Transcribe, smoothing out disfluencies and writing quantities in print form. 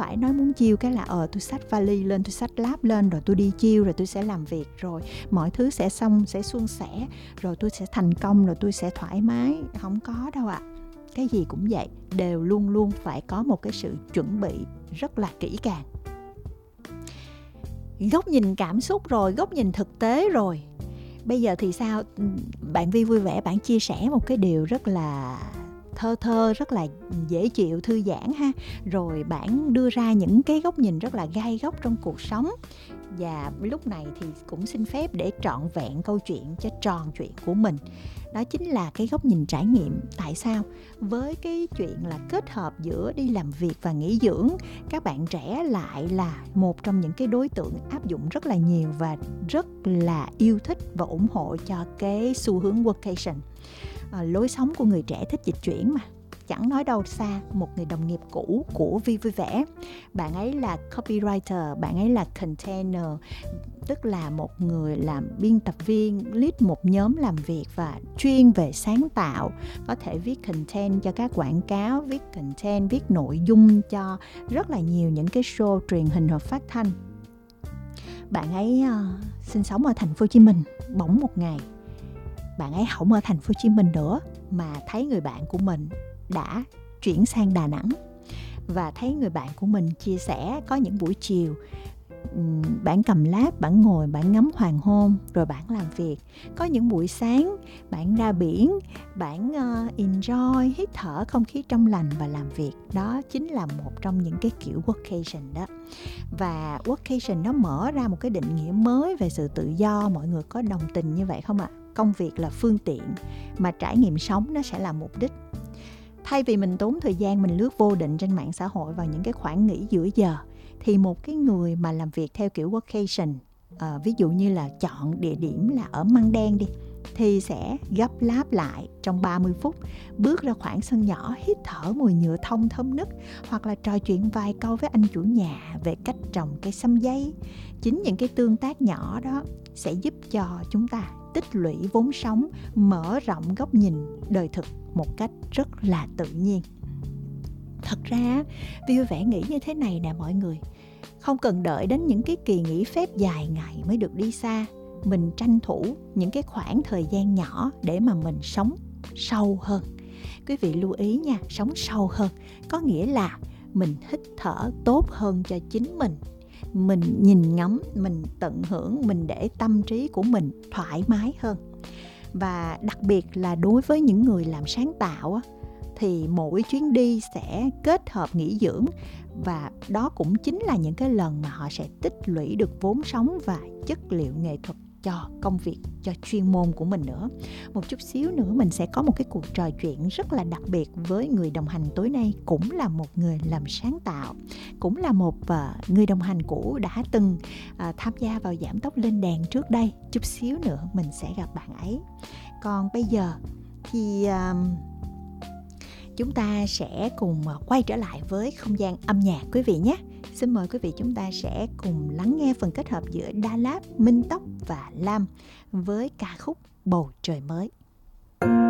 phải nói muốn chill cái là tôi xách vali lên, tôi xách láp lên, rồi tôi đi chill, rồi tôi sẽ làm việc, rồi mọi thứ sẽ xong, sẽ suôn sẻ, rồi tôi sẽ thành công, rồi tôi sẽ thoải mái. Không có đâu ạ. Cái gì cũng vậy, đều luôn luôn phải có một cái sự chuẩn bị rất là kỹ càng. Góc nhìn cảm xúc rồi, góc nhìn thực tế rồi. Bây giờ thì sao? Bạn Vi vui vẻ, bạn chia sẻ một cái điều rất là thơ, rất là dễ chịu, thư giãn ha. Rồi bạn đưa ra những cái góc nhìn rất là gai góc trong cuộc sống. Và lúc này thì cũng xin phép để trọn vẹn câu chuyện cho tròn chuyện của mình. Đó chính là cái góc nhìn trải nghiệm. Tại sao? Với cái chuyện là kết hợp giữa đi làm việc và nghỉ dưỡng, các bạn trẻ lại là một trong những cái đối tượng áp dụng rất là nhiều và rất là yêu thích và ủng hộ cho cái xu hướng workation. Lối sống của người trẻ thích dịch chuyển mà. Chẳng nói đâu xa, một người đồng nghiệp cũ của Vi vui vẻ, bạn ấy là copywriter, bạn ấy là container, tức là một người làm biên tập viên, lead một nhóm làm việc và chuyên về sáng tạo, có thể viết content cho các quảng cáo, viết content, viết nội dung cho rất là nhiều những cái show truyền hình hoặc phát thanh. Bạn ấy sinh sống ở thành phố Hồ Chí Minh, bỗng một ngày bạn ấy không ở thành phố Hồ Chí Minh nữa, mà thấy người bạn của mình đã chuyển sang Đà Nẵng, và thấy người bạn của mình chia sẻ có những buổi chiều bạn cầm láp, bạn ngồi, bạn ngắm hoàng hôn rồi bạn làm việc. Có những buổi sáng bạn ra biển, bạn enjoy, hít thở không khí trong lành và làm việc. Đó chính là một trong những cái kiểu workation đó. Và workation nó mở ra một cái định nghĩa mới về sự tự do. Mọi người có đồng tình như vậy không ạ? Công việc là phương tiện, mà trải nghiệm sống nó sẽ là mục đích. Thay vì mình tốn thời gian mình lướt vô định trên mạng xã hội vào những cái khoảng nghỉ giữa giờ, thì một cái người mà làm việc theo kiểu workation, ví dụ như là chọn địa điểm là ở Măng Đen đi, thì sẽ gấp láp lại trong 30 phút, bước ra khoảng sân nhỏ, hít thở mùi nhựa thông thơm nức, hoặc là trò chuyện vài câu với anh chủ nhà về cách trồng cây sâm dây. Chính những cái tương tác nhỏ đó sẽ giúp cho chúng ta tích lũy vốn sống, mở rộng góc nhìn đời thực một cách rất là tự nhiên. Thật ra Vi vui vẻ nghĩ như thế này nè mọi người, không cần đợi đến những cái kỳ nghỉ phép dài ngày mới được đi xa. Mình tranh thủ những cái khoảng thời gian nhỏ để mà mình sống sâu hơn. Quý vị lưu ý nha, sống sâu hơn có nghĩa là mình hít thở tốt hơn cho chính mình nhìn ngắm, mình tận hưởng, mình để tâm trí của mình thoải mái hơn. Và đặc biệt là đối với những người làm sáng tạo á, thì mỗi chuyến đi sẽ kết hợp nghỉ dưỡng, và đó cũng chính là những cái lần mà họ sẽ tích lũy được vốn sống và chất liệu nghệ thuật cho công việc, cho chuyên môn của mình nữa. Một chút xíu nữa mình sẽ có một cái cuộc trò chuyện rất là đặc biệt với người đồng hành tối nay, cũng là một người làm sáng tạo, cũng là một người đồng hành cũ đã từng tham gia vào Giảm Tốc Lên Đèn trước đây. Chút xíu nữa mình sẽ gặp bạn ấy. Còn bây giờ thì chúng ta sẽ cùng quay trở lại với không gian âm nhạc quý vị nhé. Xin mời quý vị chúng ta sẽ cùng lắng nghe phần kết hợp giữa Đà Lạt, Minh Tóc và Lam với ca khúc Bầu Trời Mới.